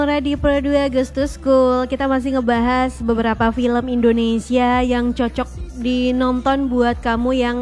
Di Pro 2 Agustus School, kita masih ngebahas beberapa film Indonesia yang cocok dinonton buat kamu yang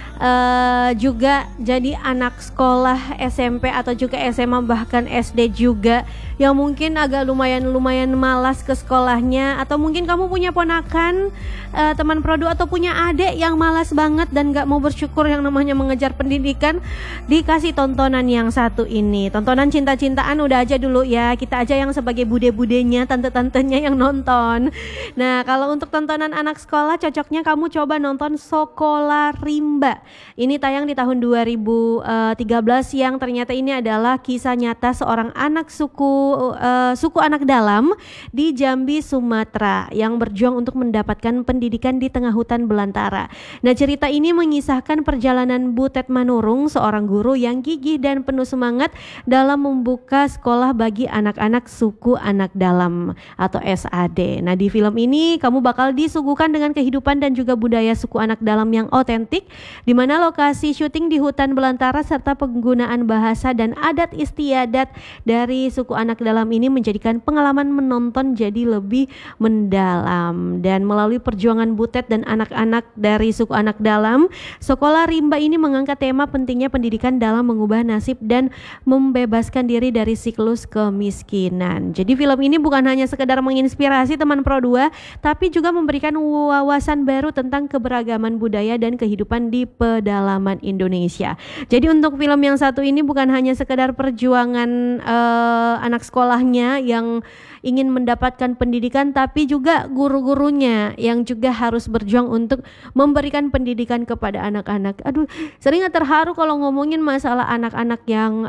juga jadi anak sekolah SMP atau juga SMA bahkan SD juga, yang mungkin agak lumayan malas ke sekolahnya, atau mungkin kamu punya ponakan, teman produ atau punya adik yang malas banget dan gak mau bersyukur yang namanya mengejar pendidikan. Dikasih tontonan yang satu ini, tontonan cinta-cintaan udah aja dulu ya, kita aja yang sebagai bude-budenya, tante-tantenya yang nonton. Nah, kalau untuk tontonan anak sekolah, cocoknya kamu coba nonton Sekolah Rimba. Ini tayang di tahun 2013, yang ternyata ini adalah kisah nyata seorang anak suku anak dalam di Jambi, Sumatera, yang berjuang untuk mendapatkan pendidikan di tengah hutan belantara. Nah, cerita ini mengisahkan perjalanan Butet Manurung, seorang guru yang gigih dan penuh semangat dalam membuka sekolah bagi anak-anak suku anak dalam atau SAD. Nah, di film ini kamu bakal disuguhkan dengan kehidupan dan juga budaya suku anak dalam yang otentik, di mana lokasi syuting di hutan belantara serta penggunaan bahasa dan adat istiadat dari suku anak dalam ini menjadikan pengalaman menonton jadi lebih mendalam. Dan melalui perjuangan Butet dan anak-anak dari suku anak dalam, Sekolah Rimba ini mengangkat tema pentingnya pendidikan dalam mengubah nasib dan membebaskan diri dari siklus kemiskinan. Jadi film ini bukan hanya sekedar menginspirasi teman Pro 2, tapi juga memberikan wawasan baru tentang keberagaman budaya dan kehidupan di pedalaman Indonesia. Jadi untuk film yang satu ini bukan hanya sekedar perjuangan anak sekolahnya yang ingin mendapatkan pendidikan, tapi juga guru-gurunya yang juga harus berjuang untuk memberikan pendidikan kepada anak-anak. Aduh, sering terharu kalau ngomongin masalah anak-anak yang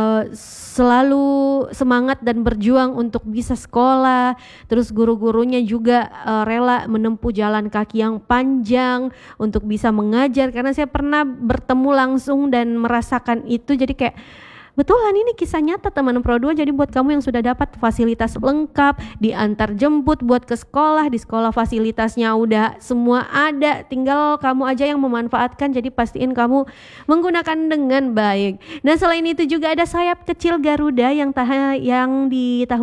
selalu semangat dan berjuang untuk bisa sekolah, terus guru-gurunya juga rela menempuh jalan kaki yang panjang untuk bisa mengajar, karena saya pernah bertemu langsung dan merasakan itu. Jadi kayak betulan ini kisah nyata teman Pro 2. Jadi buat kamu yang sudah dapat fasilitas lengkap, diantar jemput buat ke sekolah, di sekolah fasilitasnya udah semua ada, tinggal kamu aja yang memanfaatkan. Jadi pastiin kamu menggunakan dengan baik. Nah, selain itu juga ada sayap kecil Garuda yang di tahun